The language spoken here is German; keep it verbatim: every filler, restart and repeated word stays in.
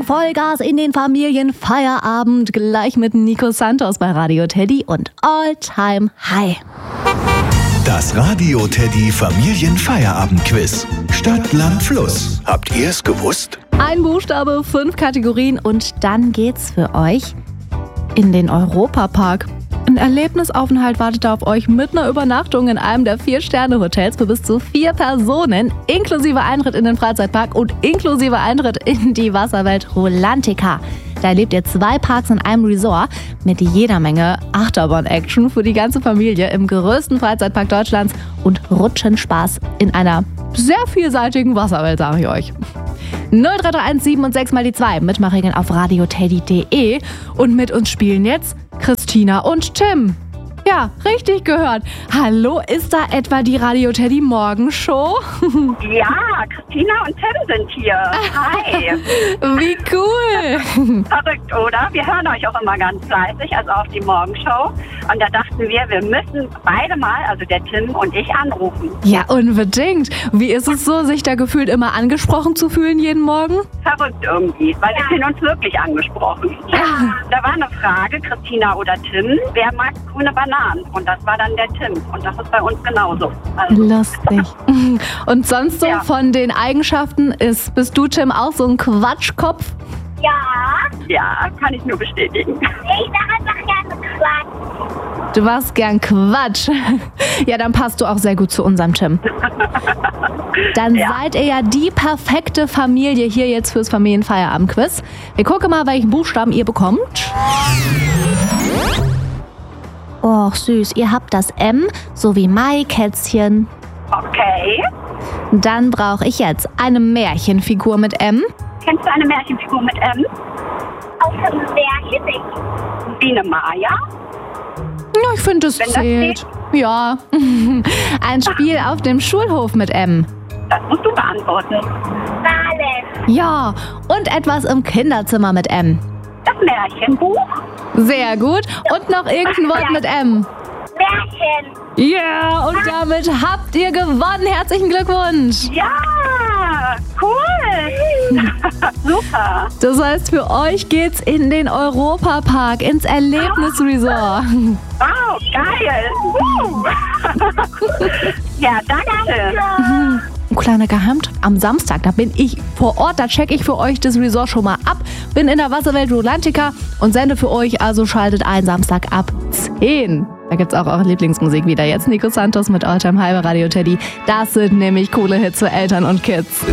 Vollgas in den Familienfeierabend, gleich mit Nico Santos bei Radio Teddy und All Time High. Das Radio Teddy Familienfeierabend-Quiz. Stadt, Land, Fluss. Habt ihr es gewusst? Ein Buchstabe, fünf Kategorien und dann geht's für euch in den Europapark. Ein Erlebnisaufenthalt wartet auf euch mit einer Übernachtung in einem der Vier-Sterne-Hotels für bis zu vier Personen, inklusive Eintritt in den Freizeitpark und inklusive Eintritt in die Wasserwelt Rulantica. Da erlebt ihr zwei Parks in einem Resort mit jeder Menge Achterbahn-Action für die ganze Familie im größten Freizeitpark Deutschlands und Rutschenspaß in einer sehr vielseitigen Wasserwelt, sage ich euch. null drei drei eins sieben und sechs mal die zwei. Mitmachregeln auf radioteddy punkt de. Und mit uns spielen jetzt Christina und Tim. Ja, richtig gehört. Hallo, ist da etwa die Radio Teddy Morgenshow? Ja, Christina und Tim sind hier. Hi. Wie cool. Verrückt, oder? Wir hören euch auch immer ganz fleißig, also auch die Morgenshow. Und da dachten wir, wir müssen beide mal, also der Tim und ich, anrufen. Ja, unbedingt. Wie ist es so, sich da gefühlt immer angesprochen zu fühlen jeden Morgen? Verrückt irgendwie, weil wir fühlen uns wirklich angesprochen. Ja. Da war eine Frage, Christina oder Tim, wer mag grüne Bananen? Und das war dann der Tim. Und das ist bei uns genauso. Also. Lustig. Und sonst so ja. von den Eigenschaften ist, bist du, Tim, auch so ein Quatschkopf? Ja. Ja, kann ich nur bestätigen. Ich sag einfach gerne Quatsch. Du warst gern Quatsch. Ja, dann passt du auch sehr gut zu unserem Tim. Dann ja. seid ihr ja die perfekte Familie hier jetzt fürs Familienfeierabend-Quiz. Wir gucken mal, welchen Buchstaben ihr bekommt. Och, süß. Ihr habt das M, so wie Maikätzchen. Okay. Dann brauche ich jetzt eine Märchenfigur mit M. Kennst du eine Märchenfigur mit M? Aus dem Märchen nicht. Wie eine Maya? Ja, ich finde, das Wenn zählt. Das ja. Ein Spiel auf dem Schulhof mit M. Das musst du beantworten. Wahlen. Ja, und etwas im Kinderzimmer mit M. Das Märchenbuch. Sehr gut. Und noch irgendein Wort mit M. Märchen. Ja, yeah, und damit habt ihr gewonnen. Herzlichen Glückwunsch. Ja, cool. Super. Das heißt, für euch geht's in den Europapark, ins Erlebnisresort. Wow, geil. Ja, danke. Ein kleiner Geheimtipp, am Samstag, da bin ich vor Ort, da checke ich für euch das Resort schon mal ab, bin in der Wasserwelt Rulantica und sende für euch, also schaltet ein Samstag ab zehn. Da gibt's auch eure Lieblingsmusik wieder. Jetzt Nico Santos mit All Time High bei Radio Teddy. Das sind nämlich coole Hits für Eltern und Kids.